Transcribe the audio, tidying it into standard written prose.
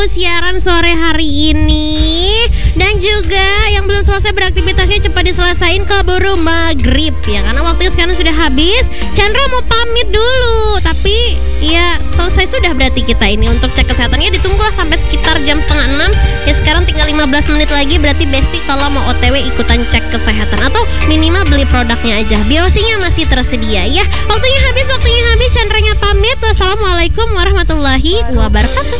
siaran sore hari ini. Dan juga yang belum selesai beraktivitasnya cepat diselesain keburu maghrib ya, karena waktunya sekarang sudah habis. Chandra mau pamit dulu, tapi ya selesai sudah berarti kita ini untuk cek kesehatannya. Ditunggulah sampai sekitar jam 5:30 ya. Sekarang tinggal 15 menit lagi, berarti Besti kalau mau OTW ikutan cek kesehatan atau minimal beli produknya aja. Biosinya masih tersedia ya. Waktunya habis. Chandranya pamit. Wassalamualaikum warahmatullahi wabarakatuh.